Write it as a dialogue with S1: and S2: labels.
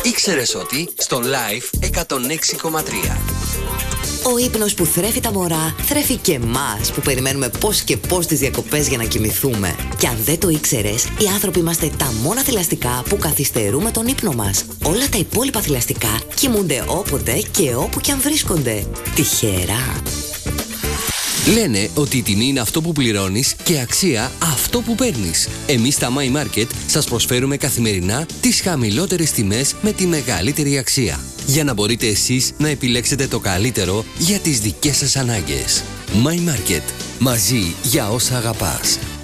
S1: Ήξερες ότι στο Live 106,3.
S2: Ο ύπνος που θρέφει τα μωρά, θρέφει και εμάς που περιμένουμε πώς και πώς τις διακοπές για να κοιμηθούμε. Και αν δεν το ήξερες, οι άνθρωποι είμαστε τα μόνα θηλαστικά που καθυστερούμε τον ύπνο μας. Όλα τα υπόλοιπα θηλαστικά κοιμούνται όποτε και όπου κι αν βρίσκονται. Τυχερά.
S1: Λένε ότι η τιμή είναι αυτό που πληρώνεις και αξία αυτό που παίρνεις. Εμείς στα My Market σας προσφέρουμε καθημερινά τις χαμηλότερες τιμές με τη μεγαλύτερη αξία. Για να μπορείτε εσείς να επιλέξετε το καλύτερο για τις δικές σας ανάγκες. My Market. Μαζί για όσα αγαπάς.